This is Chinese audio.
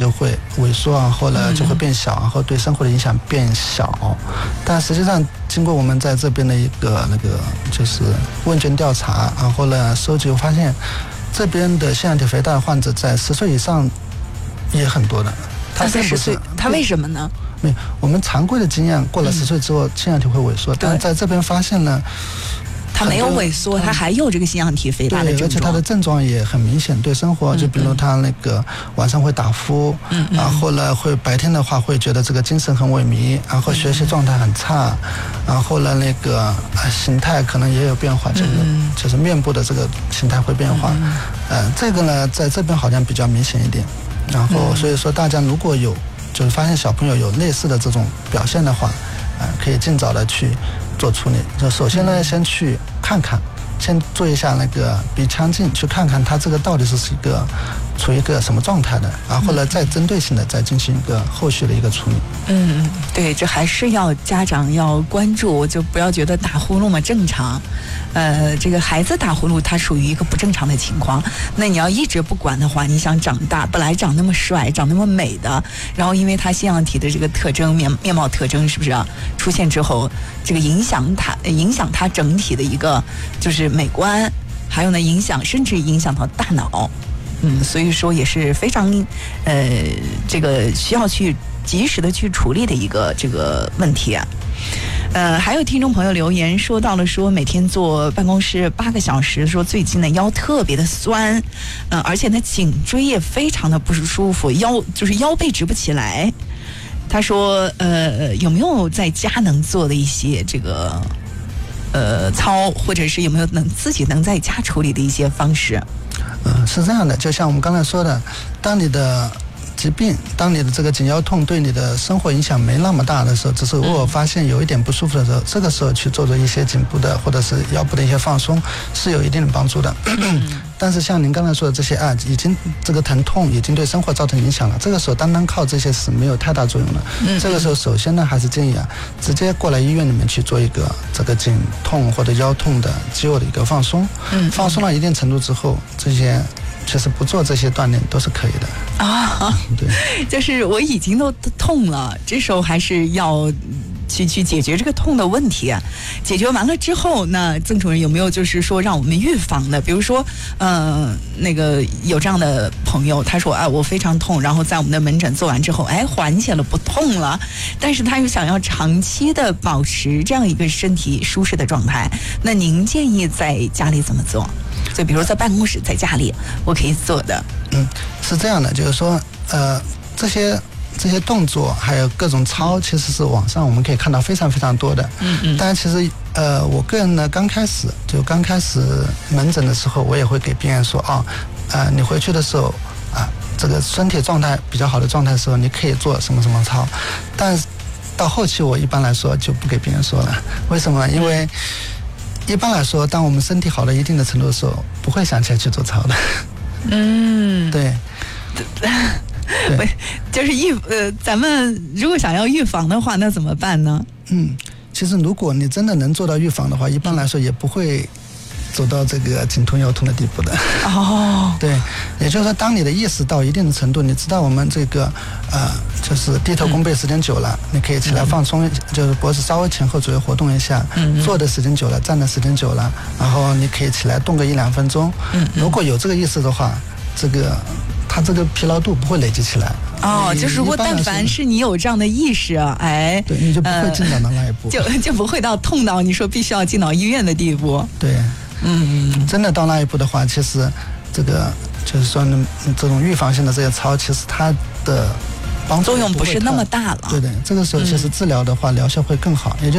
就会萎缩，然后呢就会变小，然后对生活的影响变小。但实际上经过我们在这边的一个就是问卷调查，然后呢收集，我发现这边的腺样体肥大患者在10岁以上也很多的。 他在10岁，他为什么呢？ 没有，我们常规的经验过了10岁之后，腺样体会萎缩，但是在这边发现呢， 他没有萎缩，他还有这个腺样体肥大的症状， 而且他的症状也很明显，对生活，就比如他晚上会打呼，然后呢会白天的话会觉得这个精神很萎靡，然后学习状态很差，然后呢形态可能也有变化，就是面部的这个形态会变化，这个呢在这边好像比较明显一点，然后所以说大家如果就是发现小朋友有类似的这种表现的话，可以尽早的去做处理。就首先呢，先去看看，先做一下鼻腔镜，去看看他这个到底是处于一个什么状态的，然后呢，再针对性的再进行一个后续的一个处理。 对，这还是要家长要关注，就不要觉得打呼噜嘛正常。这个孩子打呼噜，它属于一个不正常的情况。那你要一直不管的话，你想长大，本来长那么帅、长那么美的，然后因为他腺样体的这个特征、面貌特征是不是出现之后，这个影响他整体的一个就是美观，还有呢甚至影响到大脑。所以说也是非常这个需要去及时的去处理的一个这个问题啊。还有听众朋友留言说到了，说每天坐办公室8个小时，说最近的腰特别的酸，而且呢颈椎也非常的不舒服，腰背直不起来。他说有没有在家能做的一些这个操，或者是有没有自己能在家处理的一些方式？ 是这样的，就像我们刚才说的，当你的疾病，当你的这个颈腰痛对你的生活影响没那么大的时候，只是如果发现有一点不舒服的时候，这个时候去做一些颈部的或者是腰部的一些放松是有一定的帮助的。但是像您刚才说的这些已经这个疼痛已经对生活造成影响了，这个时候单单靠这些是没有太大作用的。这个时候首先呢还是建议直接过来医院里面去做一个这个颈痛或者腰痛的肌肉的一个放松。放松到一定程度之后，这些其实不做这些锻炼都是可以的对， 就是我已经都痛了，这时候还是要去解决这个痛的问题。解决完了之后，那曾主任有没有就是说让我们预防的？比如说有这样的朋友，他说我非常痛，然后在我们的门诊做完之后缓解了，不痛了，但是他又想要长期的保持这样一个身体舒适的状态，那您建议在家里怎么做？就比如在办公室，在家里我可以做的。 是这样的，就是说这些动作还有各种操，其实是网上我们可以看到非常非常多的。但其实我个人呢，刚开始门诊的时候，我也会给病人说你回去的时候这个身体状态比较好的状态的时候，你可以做什么什么操。但是到后期我一般来说就不给病人说了。为什么？因为一般来说，当我们身体好到一定的程度的时候，不会想起来去做操的。对。 就是咱们如果想要预防的话，那怎么办呢？ 其实如果你真的能做到预防的话，一般来说也不会走到这个颈痛腰痛的地步的。对，也就是说，当你的意识到一定的程度，你知道我们这个就是低头弓背时间久了，你可以起来放松，就是脖子稍微前后左右活动一下。坐的时间久了，站的时间久了，然后你可以起来动个1-2分钟。如果有这个意识的话，它这个疲劳度不会累积起来。 就是如果但凡是你有这样的意识对，你就不会进到那一步， 就不会到痛到你说必须要进到医院的地步。 对，真的到那一步的话，其实这个就是说这种预防性的这些操，其实它的帮助作用不是那么大了。 对，这个时候其实治疗的话，疗效会更好。也就